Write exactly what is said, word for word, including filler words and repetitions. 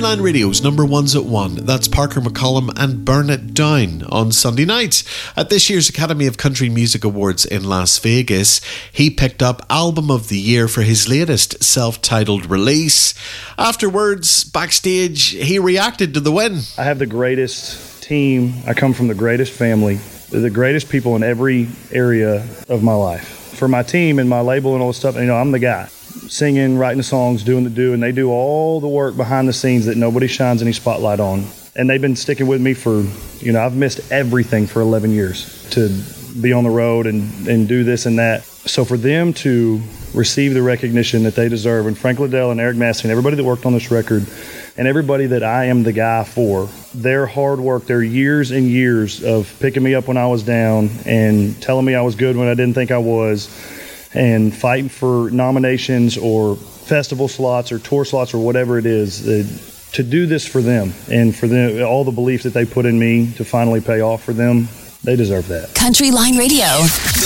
Countryline Radio's number ones at one. That's Parker McCollum and Burn It Down on Sunday night. At this year's Academy of Country Music Awards in Las Vegas, he picked up Album of the Year for his latest self-titled release. Afterwards, backstage, he reacted to the win. I have the greatest team. I come from the greatest family. They're the greatest people in every area of my life. For my team and my label and all this stuff, you know, I'm the guy. Singing, writing the songs, doing the do, and they do all the work behind the scenes that nobody shines any spotlight on. And they've been sticking with me for, you know, I've missed everything for eleven years to be on the road and, and do this and that. So for them to receive the recognition that they deserve, and Frank Liddell and Eric Massey and everybody that worked on this record, and everybody that I am the guy for, their hard work, their years and years of picking me up when I was down and telling me I was good when I didn't think I was, and fighting for nominations or festival slots or tour slots or whatever it is, uh, to do this for them and for them, all the belief that they put in me to finally pay off for them, they deserve that. Country Line Radio.